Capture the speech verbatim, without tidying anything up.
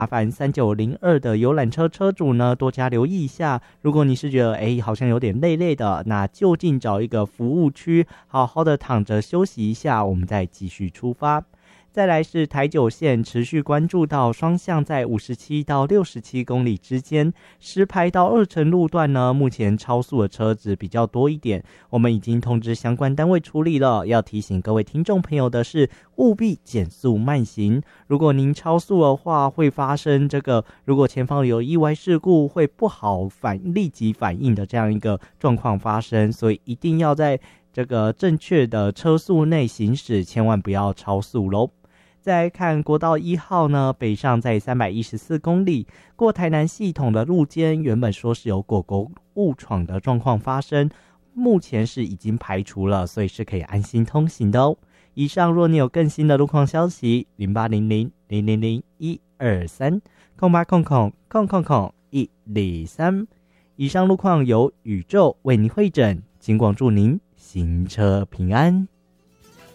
麻烦三九零二的游览车车主呢多加留意一下，如果你是觉得诶好像有点累累的，那就近找一个服务区好好的躺着休息一下，我们再继续出发。再来是台九线，持续关注到双向在五十七到六十七公里之间，石牌到二城路段呢，目前超速的车子比较多一点，我们已经通知相关单位处理了。要提醒各位听众朋友的是，务必减速慢行。如果您超速的话，会发生这个如果前方有意外事故，会不好反立即反应的这样一个状况发生，所以一定要在这个正确的车速内行驶，千万不要超速咯。再来看国道一号呢，北上在三百一十四公里，过台南系统的路肩，原本说是有狗狗误闯的状况发生，目前是已经排除了，所以是可以安心通行的哦。以上若你有更新的路况消息，零八零零零零零一二三空八空空空空空一二三。以上路况由宇宙为您汇整，尽管祝您行车平安。